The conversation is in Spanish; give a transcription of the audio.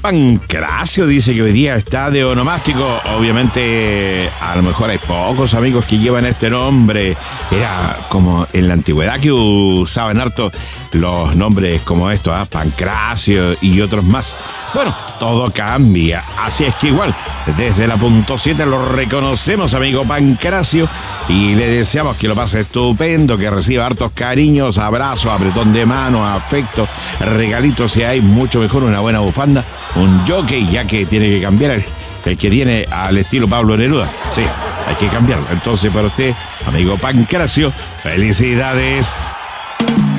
Pancracio dice que hoy día está de onomástico. Obviamente, a lo mejor hay pocos amigos que llevan este nombre. Era como en la antigüedad que usaban harto los nombres como estos, Pancracio y otros más. Bueno, todo cambia, así es que igual, desde la punto 7 lo reconocemos, amigo Pancracio, y le deseamos que lo pase estupendo, que reciba hartos cariños, abrazos, apretón de mano, afecto, regalitos, si hay, mucho mejor una buena bufanda, un jockey, ya que tiene que cambiar el que tiene al estilo Pablo Neruda. Sí, hay que cambiarlo. Entonces, para usted, amigo Pancracio, felicidades.